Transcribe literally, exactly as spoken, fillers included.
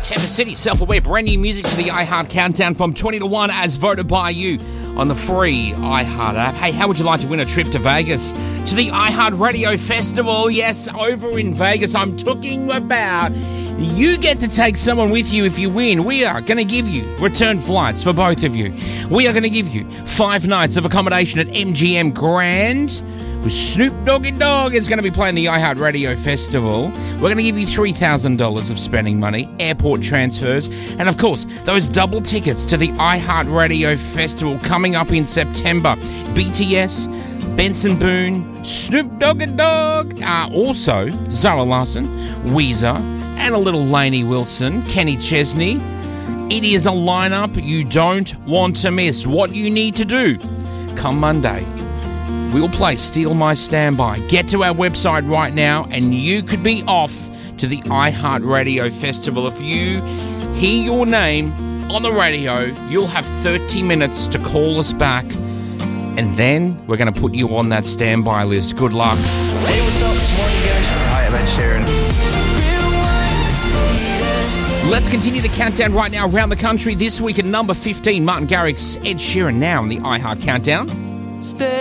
September City, Self-Aware, brand new music to the iHeart Countdown from twenty to one as voted by you on the free iHeart app. Hey, how would you like to win a trip to Vegas? To the iHeart Radio Festival, yes, over in Vegas. I'm talking about you get to take someone with you if you win. We are going to give you return flights for both of you. We are going to give you five nights of accommodation at M G M Grand with Snoop Doggy Dogg is going to be playing the iHeart Radio Festival. We're going to give you three thousand dollars of spending money, airport transfers, and of course, those double tickets to the iHeart Radio Festival coming up in September. B T S, Benson Boone, Snoop Doggy Dogg, uh, also Zara Larsson, Weezer, and a little Lainey Wilson, Kenny Chesney. It is a lineup you don't want to miss. What you need to do, come Monday, we'll play Steal My Standby. Get to our website right now and you could be off to the iHeart Radio Festival. If you hear your name on the radio, you'll have thirty minutes to call us back and then we're going to put you on that standby list. Good luck. Hey, what's up? It's Morning Guys. Hi, I'm Ed Sheeran. Let's continue the countdown right now around the country. This week at number fifteen, Martin Garrix, Ed Sheeran now on the iHeart Countdown. Stay